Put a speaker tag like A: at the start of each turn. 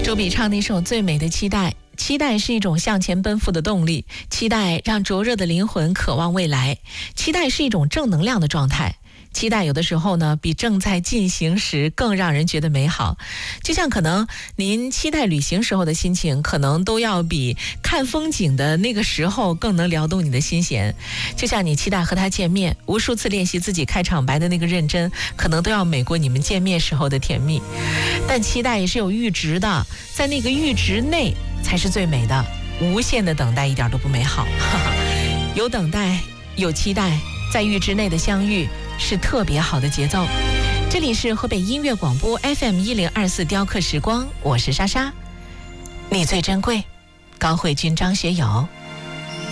A: 周笔畅那首《最美的期待》，期待是一种向前奔赴的动力，期待让灼热的灵魂渴望未来，期待是一种正能量的状态。期待有的时候呢，比正在进行时更让人觉得美好。就像可能您期待旅行时候的心情，可能都要比看风景的那个时候更能撩动你的心弦。就像你期待和他见面，无数次练习自己开场白的那个认真，可能都要美过你们见面时候的甜蜜。但期待也是有阈值的，在那个阈值内才是最美的。无限的等待一点都不美好。有等待，有期待，在阈值内的相遇是特别好的节奏。这里是河北音乐广播 FM1024雕刻时光，我是莎莎。你最珍贵，高慧君、张学友。